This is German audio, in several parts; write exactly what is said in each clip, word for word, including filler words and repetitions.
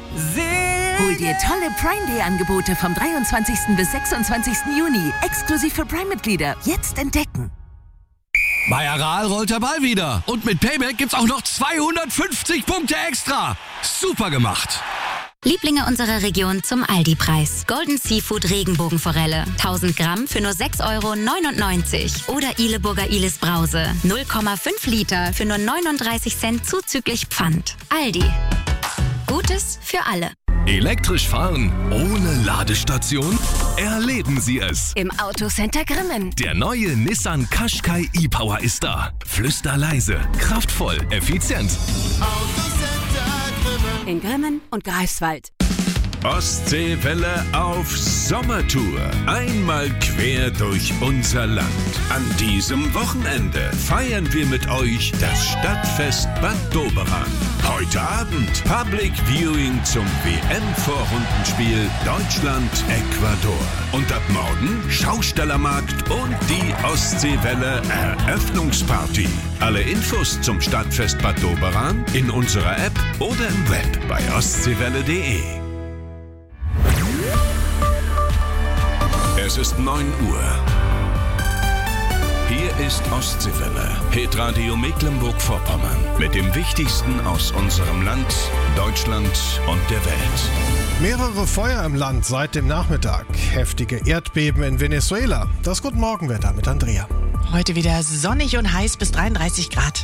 Hol dir tolle Prime Day Angebote vom dreiundzwanzigsten bis sechsundzwanzigsten Juni. Exklusiv für Prime-Mitglieder. Jetzt entdecken. Bei Aral rollt der Ball wieder. Und mit Payback gibt's auch noch zweihundertfünfzig Punkte extra. Super gemacht. Lieblinge unserer Region zum Aldi-Preis. Golden Seafood Regenbogenforelle. tausend Gramm für nur sechs Euro neunundneunzig. Oder Ileburger Ilis Brause. null Komma fünf Liter für nur neununddreißig Cent zuzüglich Pfand. Aldi. Gutes für alle. Elektrisch fahren ohne Ladestation? Erleben Sie es. Im Autocenter Grimmen. Der neue Nissan Qashqai e-Power ist da. Flüsterleise, kraftvoll, effizient. In Grimmen und Greifswald. Ostseewelle auf Sommertour. Einmal quer durch unser Land. An diesem Wochenende feiern wir mit euch das Stadtfest Bad Doberan. Heute Abend Public Viewing zum W M-Vorrundenspiel Deutschland-Ecuador. Und ab morgen Schaustellermarkt und die Ostseewelle Eröffnungsparty. Alle Infos zum Stadtfest Bad Doberan in unserer App oder im Web bei ostseewelle punkt de. Es ist neun Uhr. Hier ist Ostseewelle, Hitradio Mecklenburg-Vorpommern. Mit dem Wichtigsten aus unserem Land, Deutschland und der Welt. Mehrere Feuer im Land seit dem Nachmittag. Heftige Erdbeben in Venezuela. Das Guten Morgenwetter mit Andrea. Heute wieder sonnig und heiß bis dreiunddreißig Grad.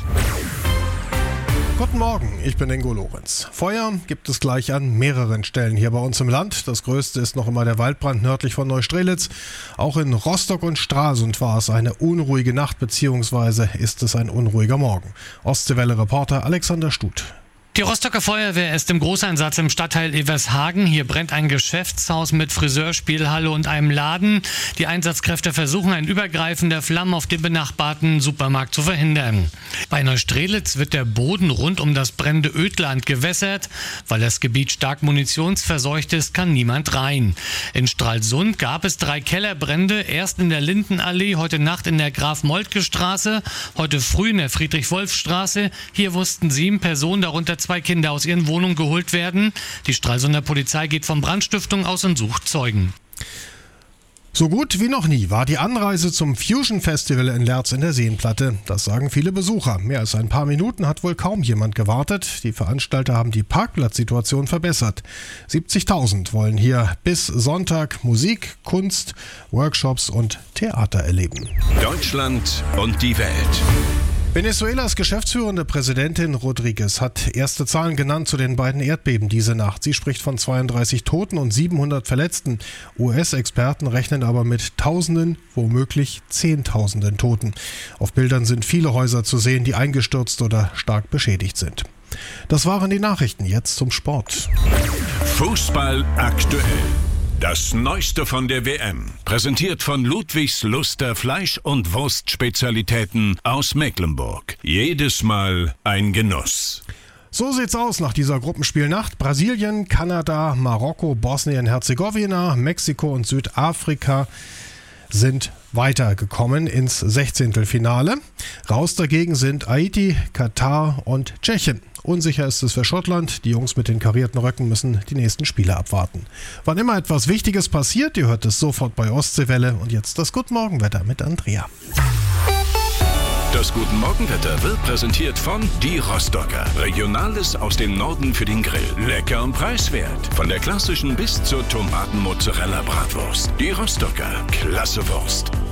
Guten Morgen, ich bin Ingo Lorenz. Feuer gibt es gleich an mehreren Stellen hier bei uns im Land. Das größte ist noch immer der Waldbrand nördlich von Neustrelitz. Auch in Rostock und Stralsund war es eine unruhige Nacht bzw. ist es ein unruhiger Morgen. Ostseewelle-Reporter Alexander Stut. Die Rostocker Feuerwehr ist im Großeinsatz im Stadtteil Evershagen. Hier brennt ein Geschäftshaus mit Friseur, Spielhalle und einem Laden. Die Einsatzkräfte versuchen, ein Übergreifen der Flammen auf den benachbarten Supermarkt zu verhindern. Bei Neustrelitz wird der Boden rund um das brennende Ödland gewässert. Weil das Gebiet stark munitionsverseucht ist, kann niemand rein. In Stralsund gab es drei Kellerbrände. Erst in der Lindenallee, heute Nacht in der Graf-Moltke-Straße, heute früh in der Friedrich-Wolf-Straße. Hier mussten sieben Personen, darunter zwei Kinder, aus ihren Wohnungen geholt werden. Die Stralsunder Polizei geht von Brandstiftung aus und sucht Zeugen. So gut wie noch nie war die Anreise zum Fusion Festival in Lerz in der Seenplatte. Das sagen viele Besucher. Mehr als ein paar Minuten hat wohl kaum jemand gewartet. Die Veranstalter haben die Parkplatzsituation verbessert. siebzigtausend wollen hier bis Sonntag Musik, Kunst, Workshops und Theater erleben. Deutschland und die Welt. Venezuelas geschäftsführende Präsidentin Rodriguez hat erste Zahlen genannt zu den beiden Erdbeben diese Nacht. Sie spricht von zweiunddreißig Toten und siebenhundert Verletzten. U S-Experten rechnen aber mit Tausenden, womöglich Zehntausenden Toten. Auf Bildern sind viele Häuser zu sehen, die eingestürzt oder stark beschädigt sind. Das waren die Nachrichten. Jetzt zum Sport. Fußball aktuell. Das Neueste von der W M, präsentiert von Ludwigs Luster Fleisch- und Wurstspezialitäten aus Mecklenburg. Jedes Mal ein Genuss. So sieht's aus nach dieser Gruppenspielnacht. Brasilien, Kanada, Marokko, Bosnien-Herzegowina, Mexiko und Südafrika sind weitergekommen ins Sechzehntelfinale. Raus dagegen sind Haiti, Katar und Tschechien. Unsicher ist es für Schottland. Die Jungs mit den karierten Röcken müssen die nächsten Spiele abwarten. Wann immer etwas Wichtiges passiert, ihr hört es sofort bei Ostseewelle. Und jetzt das Guten Morgenwetter mit Andrea. Das Guten Morgenwetter wird präsentiert von Die Rostocker. Regionales aus dem Norden für den Grill. Lecker und preiswert. Von der klassischen bis zur Tomaten-Mozzarella-Bratwurst. Die Rostocker. Klasse Wurst.